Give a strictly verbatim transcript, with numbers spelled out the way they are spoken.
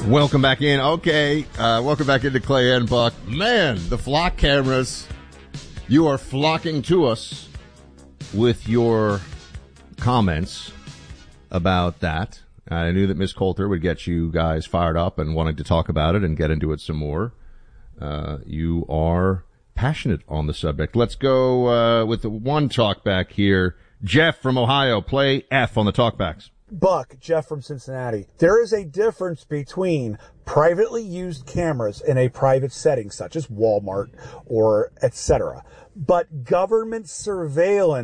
Welcome back in. Okay, uh, welcome back into Clay and Buck. Man, the flock cameras, you are flocking to us with your comments about that. I knew that Miss Coulter would get you guys fired up and wanting to talk about it and get into it some more. Uh, you are passionate on the subject. Let's go uh, with the one talkback here. Jeff from Ohio, play F on the talkbacks. Buck, Jeff from Cincinnati. There is a difference between privately used cameras in a private setting, such as Walmart or et cetera, but government surveillance